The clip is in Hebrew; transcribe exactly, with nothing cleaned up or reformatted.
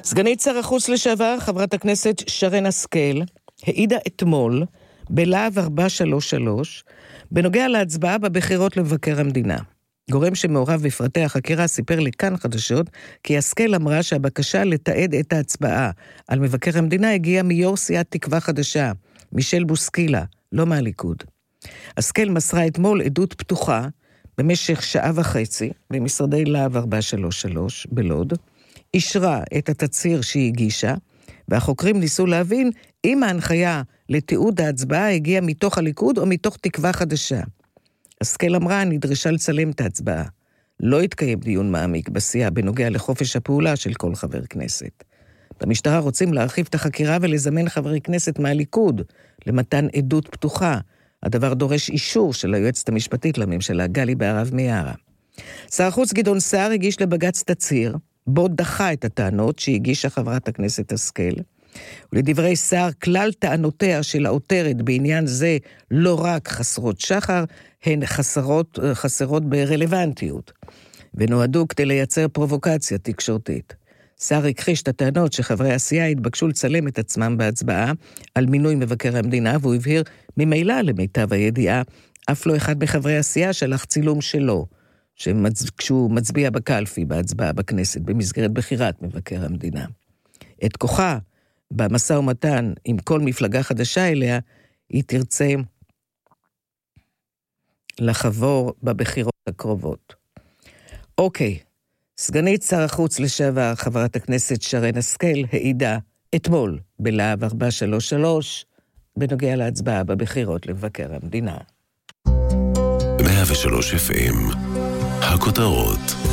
סגנית שר החוץ לשעבר, חברת הכנסת שרן השכל, העידה אתמול בלהב ארבע שלוש שלוש בנוגע להצבעה בבחירות למבקר המדינה. גורם שמעורב בפרטי החקירה סיפר לכאן חדשות כי השכל אמרה שהבקשה לתעד את ההצבעה על מבקר המדינה הגיעה מיו"ר סיעת תקווה חדשה, מישל בוסקילה, לא מהליכוד. השכל מסרה אתמול עדות פתוחה במשך שעה וחצי במשרדי להב ארבע שלוש שלוש בלוד, אישרה את התצהיר שהיא הגישה, והחוקרים ניסו להבין אם ההנחיה לתיעוד ההצבעה הגיעה מתוך הליכוד או מתוך תקווה חדשה. השכל אמרה נדרשה לצלם את ההצבעה. לא התקיים דיון מעמיק בסיעה בנוגע לחופש הפעולה של כל חבר כנסת. במשטרה רוצים להרחיב את החקירה ולזמן חברי כנסת מהליכוד למתן עדות פתוחה. הדבר דורש אישור של היועצת המשפטית לממשלה, גלי בהרב מיארה. שר החוץ גדעון סער הגיש לבג"ץ תצהיר, בו דחה את הטענות שהגישה חברת הכנסת השכל, ולדברי סער, כלל טענותיה של העותרת בעניין זה לא רק חסרות שחר, הן חסרות, חסרות ברלוונטיות, ונועדו כדי לייצר פרובוקציה תקשורתית. סער הכחיש את הטענות שחברי הסיעה התבקשו לצלם את עצמם בהצבעה על מינוי מבקר המדינה, והוא הבהיר ממילא למיטב הידיעה, אף לא אחד מחברי הסיעה שלח צילום שלו, כשהוא מצביע בקלפי בהצבעה בכנסת במסגרת בחירת מבקר המדינה. את כוחה במשא ומתן עם כל מפלגה חדשה אליה, היא תרצה לחבור בבחירות הקרובות. אוקיי, סגנית שר החוץ לשעבר, חברת הכנסת שרן השכל, העידה אתמול בלהב ארבע שלוש שלוש בנוגע להצבעה בבחירות למבקר המדינה. מאה ושלוש אף אם, הכותרות.